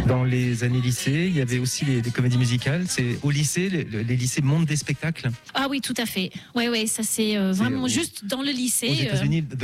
Dans les années lycée, il y avait aussi des comédies musicales. C'est au lycée, les lycées montent des spectacles. Ah oui, tout à fait. Ouais, ça c'est vraiment juste dans le lycée. Aux États-Unis,